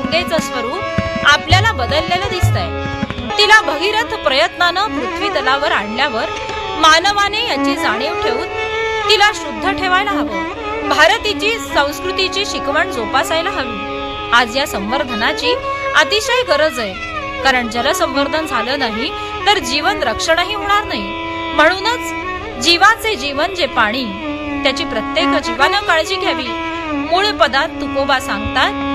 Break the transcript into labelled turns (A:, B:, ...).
A: गंगेचं स्वरूप आपल्याला बदललेलं दिसतंय. तिला भगीरथ प्रयत्नानं पृथ्वी तलावर आणल्यावर मानवाने याची जाणीव ठेवून तिला शुद्ध ठेवायला हवं. भारतीची संस्कृतीची शिकवण जोपासायला हवी. आज या संवर्धनाची अतिशय गरज आहे, कारण जलसंवर्धन झालं नाही तर जीवन रक्षणही होणार नाही. म्हणूनच जीवाचे जीवन जे पाणी, त्याची प्रत्येक जीवानं काळजी घ्यावी. मूळ पदात तुकोबा सांगतात,